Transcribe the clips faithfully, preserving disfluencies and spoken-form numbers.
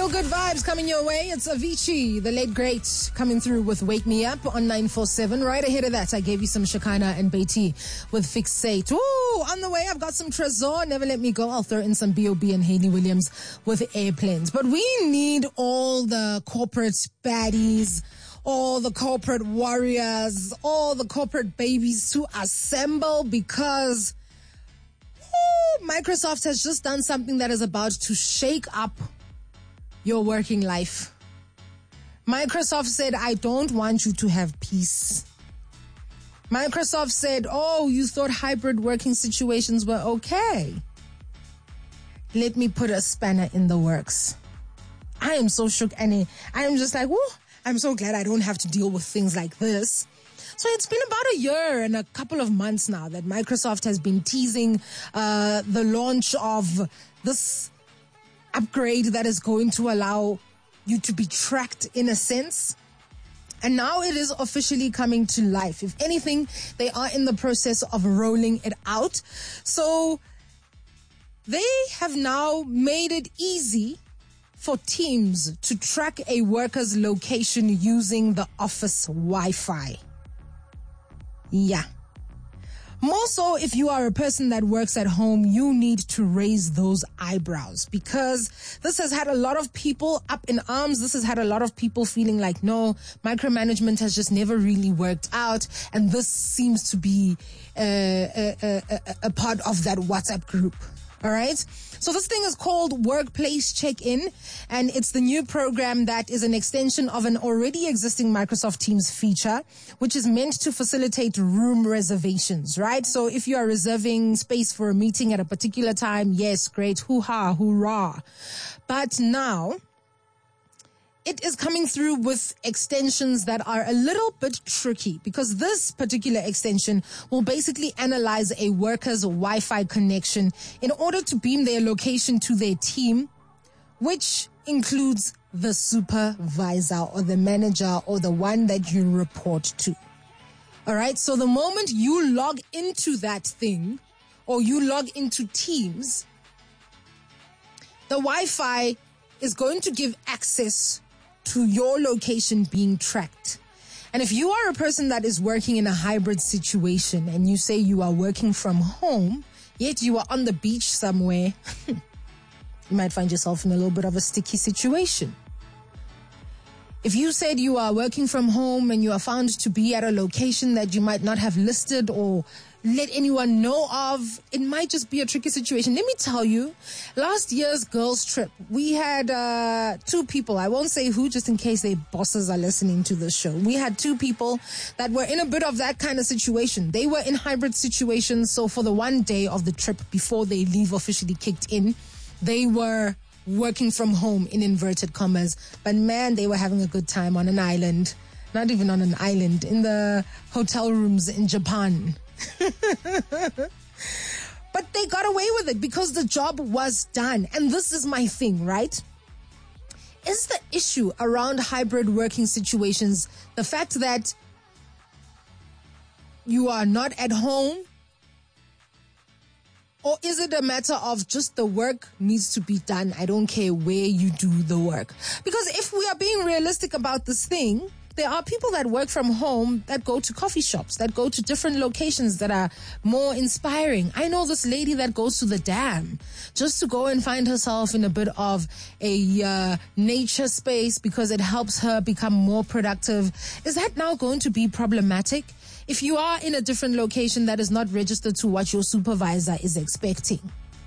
Feel good vibes coming your way. It's Avicii, the late great, coming through with Wake Me Up on nine four seven. Right ahead of that, I gave you some Shekinah and Beatty with Fixate. Ooh, on the way, I've got some Trezor, Never Let Me Go. I'll throw in some B O B and Hayley Williams with Airplanes. But we need all the corporate baddies, all the corporate warriors, all the corporate babies to assemble because ooh, Microsoft has just done something that is about to shake up your working life. Microsoft said, I don't want you to have peace. Microsoft said, oh, you thought hybrid working situations were okay. Let me put a spanner in the works. I am so shook, and I am just like, whoo, I'm so glad I don't have to deal with things like this. So it's been about a year and a couple of months now that Microsoft has been teasing uh, the launch of this upgrade that is going to allow you to be tracked in a sense. And now it is officially coming to life. If anything, they are in the process of rolling it out. So they have now made it easy for teams to track a worker's location using the office Wi-Fi. Yeah. More so, if you are a person that works at home, you need to raise those eyebrows because this has had a lot of people up in arms. This has had a lot of people feeling like, no, micromanagement has just never really worked out. And this seems to be uh, a, a, a, a part of that WhatsApp group. All right. So this thing is called Workplace Check-In, and it's the new program that is an extension of an already existing Microsoft Teams feature, which is meant to facilitate room reservations, right? So if you are reserving space for a meeting at a particular time, yes, great, hoo-ha, hoorah. But now it is coming through with extensions that are a little bit tricky because this particular extension will basically analyze a worker's Wi-Fi connection in order to beam their location to their team, which includes the supervisor or the manager or the one that you report to. All right. So the moment you log into that thing or you log into Teams, the Wi-Fi is going to give access to your location being tracked. And if you are a person that is working in a hybrid situation and you say you are working from home, yet you are on the beach somewhere, you might find yourself in a little bit of a sticky situation. If you said you are working from home and you are found to be at a location that you might not have listed or let anyone know of, it might just be a tricky situation. Let me tell you, last year's girls' trip, we had uh, two people. I won't say who, just in case their bosses are listening to the show. We had two people that were in a bit of that kind of situation. They were in hybrid situations. So for the one day of the trip before they leave officially kicked in, they were working from home in inverted commas. But man, they were having a good time on an island. Not even on an island, in the hotel rooms in Japan. But they got away with it because the job was done. And this is my thing, right? Is the issue around hybrid working situations the fact that you are not at home? Or is it a matter of just the work needs to be done? I don't care where you do the work. Because if we are being realistic about this thing, there are people that work from home that go to coffee shops, that go to different locations that are more inspiring. I know this lady that goes to the dam just to go and find herself in a bit of a uh, nature space because it helps her become more productive. Is that now going to be problematic? If you are in a different location that is not registered to what your supervisor is expecting,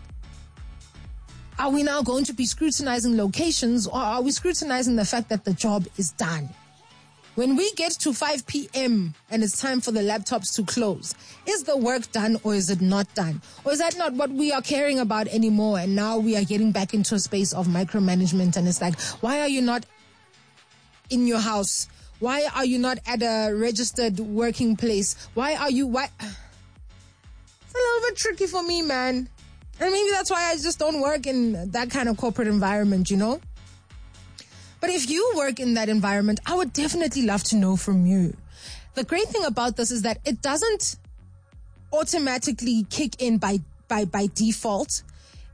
are we now going to be scrutinizing locations, or are we scrutinizing the fact that the job is done? When we get to five p.m. and it's time for the laptops to close, is the work done or is it not done? Or is that not what we are caring about anymore? And now we are getting back into a space of micromanagement, and it's like, why are you not in your house? Why are you not at a registered working place? Why are you, why? It's a little bit tricky for me, man. And maybe that's why I just don't work in that kind of corporate environment, you know? But if you work in that environment, I would definitely love to know from you. The great thing about this is that it doesn't automatically kick in by, by, by default.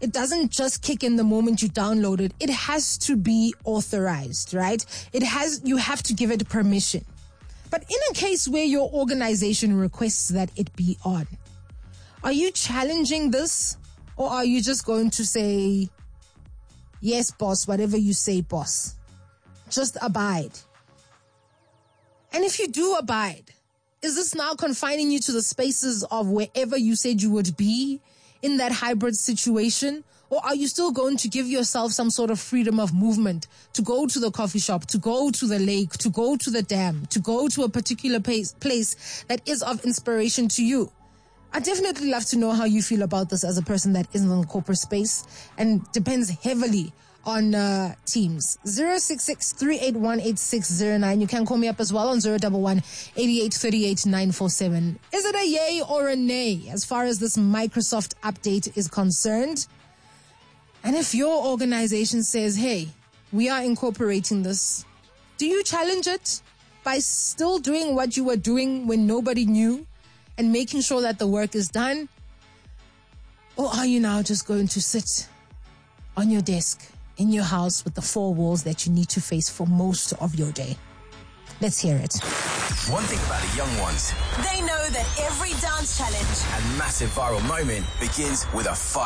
it doesn't just kick in the moment you download it. It has to be authorized, right? It has, you have to give it permission. But in a case where your organization requests that it be on, are you challenging this, or are you just going to say, yes, boss, whatever you say, boss, just abide? And if you do abide, is this now confining you to the spaces of wherever you said you would be in that hybrid situation? Or are you still going to give yourself some sort of freedom of movement to go to the coffee shop, to go to the lake, to go to the dam, to go to a particular place, place that is of inspiration to you? I'd definitely love to know how you feel about this as a person that isn't in the corporate space and depends heavily on uh, Teams. zero six six, three eight one, eight six zero nine. You can call me up as well on zero one one, eight eight three eight, nine four seven. Is it a yay or a nay as far as this Microsoft update is concerned? And if your organization says, hey, we are incorporating this, do you challenge it by still doing what you were doing when nobody knew and making sure that the work is done? Or are you now just going to sit on your desk in your house with the four walls that you need to face for most of your day? Let's hear it. One thing about the young ones, they know that every dance challenge and massive viral moment begins with a fight.